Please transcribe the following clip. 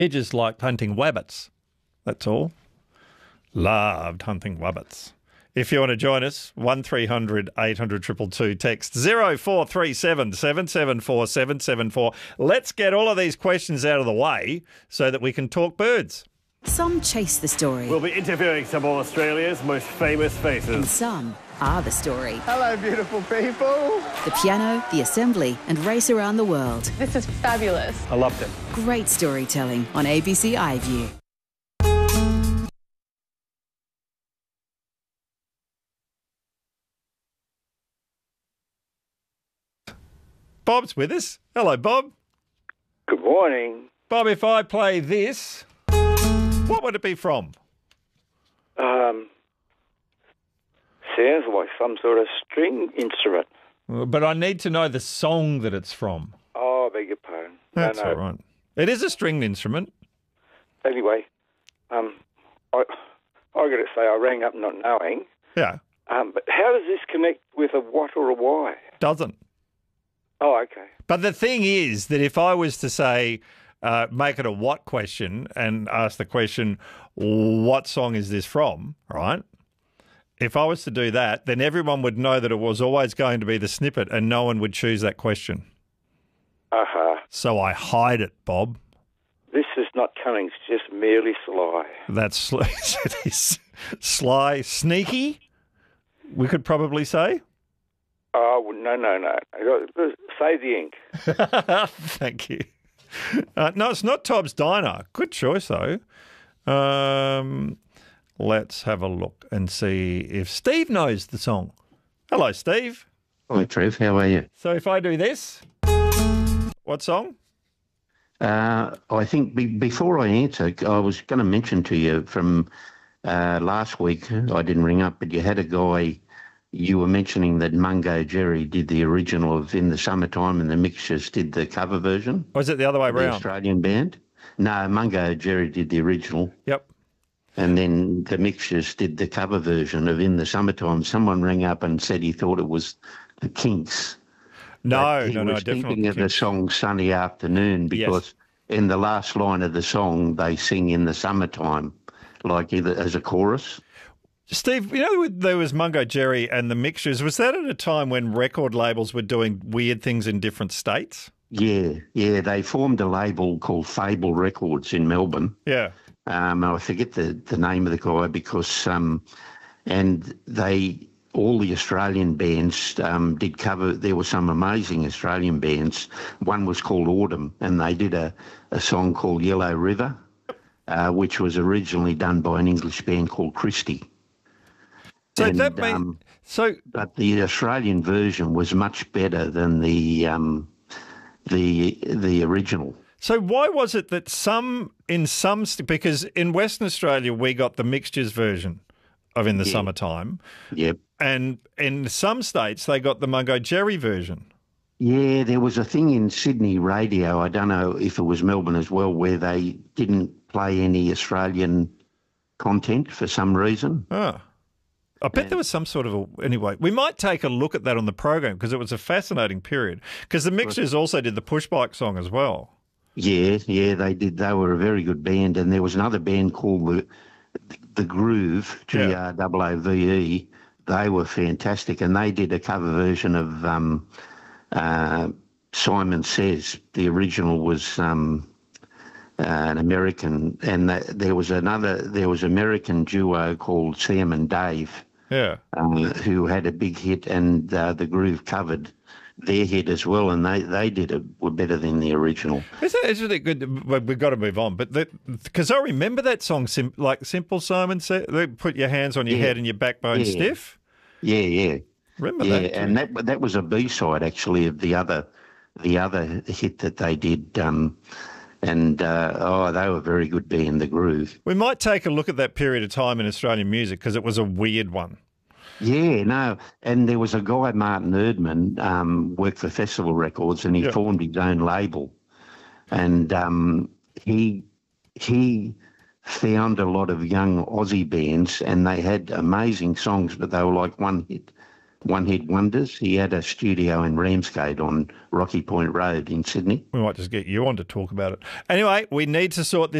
He just liked hunting wabbits. That's all. Loved hunting wabbits. If you want to join us, 1300 800 222, text 0437 774 774. Let's get all of these questions out of the way so that we can talk birds. Some chase the story. We'll be interviewing some of Australia's most famous faces. And some are the story. Hello, beautiful people. The piano, the assembly, and race around the world. This is fabulous. I loved it. Great storytelling on ABC iView. Bob's with us. Hello, Bob. Good morning. Bob, if I play this, what would it be from? Sounds like some sort of string instrument. But I need to know the song that it's from. Oh, I beg your pardon. That's all right. It is a stringed instrument. Anyway, I got to say, I rang up not knowing. Yeah. But how does this connect with a what or a why? Doesn't. Oh, okay. But the thing is that if I was to say, make it a what question and ask the question, what song is this from, right? If I was to do that, then everyone would know that it was always going to be the snippet and no one would choose that question. Uh-huh. So I hide it, Bob. This is not cunning, it's just merely sly. That's it is sly, sneaky, we could probably say. Oh, no. Save the ink. Thank you. No, it's not Tom's Diner. Good choice, though. Let's have a look and see if Steve knows the song. Hello, Steve. Hi, Trev. How are you? So if I do this, what song? I think before I answer, I was going to mention to you from last week, I didn't ring up, but you had a guy, you were mentioning that Mungo Jerry did the original of In the Summertime and the Mixtures did the cover version. Or is it the other way around? The Australian band. No, Mungo Jerry did the original. Yep. And then the Mixtures did the cover version of In the Summertime. Someone rang up and said he thought it was the Kinks. No, he was definitely. thinking of the song Sunny Afternoon because in the last line of the song they sing In the Summertime, like either as a chorus. Steve, you know, there was Mungo Jerry and the Mixtures. Was that at a time when record labels were doing weird things in different states? Yeah. They formed a label called Fable Records in Melbourne. Yeah. I forget the name of the guy because, and all the Australian bands did cover. There were some amazing Australian bands. One was called Autumn, and they did a song called Yellow River, which was originally done by an English band called Christie. So and, that means but the Australian version was much better than the original. So why was it that because in Western Australia we got the Mixtures version of In the Summertime. Yep. And in some states they got the Mungo Jerry version. Yeah, there was a thing in Sydney radio, I don't know if it was Melbourne as well, where they didn't play any Australian content for some reason. Oh. I bet there was some sort of anyway, we might take a look at that on the program because it was a fascinating period. Because the Mixtures also did the Push Bike song as well. Yeah, they did. They were a very good band. And there was another band called The Groove, Groove. They were fantastic. And they did a cover version of Simon Says. The original was an American. And there was American duo called Sam and Dave. Yeah. Who had a big hit, and The Groove covered their hit as well, and they were better than the original. Isn't it good? We've got to move on, but because I remember that song, like Simple Simon said, "Put your hands on your head and your backbone stiff." Yeah. Remember that? Yeah, and that was a B-side actually of the other hit that they did. And they were very good band, The Groove. We might take a look at that period of time in Australian music because it was a weird one. Yeah, no, and there was a guy, Martin Erdman, worked for Festival Records, and he formed his own label, and he found a lot of young Aussie bands, and they had amazing songs, but they were like one hit one-hit wonders. He had a studio in Ramsgate on Rocky Point Road in Sydney. We might just get you on to talk about it. Anyway, we need to sort this